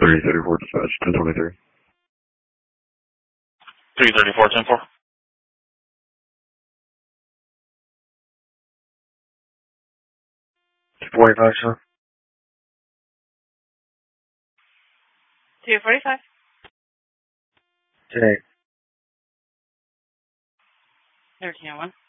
334 dispatch, 1023. 334, 10-4. 245, sir. 245. 10-8. 1301.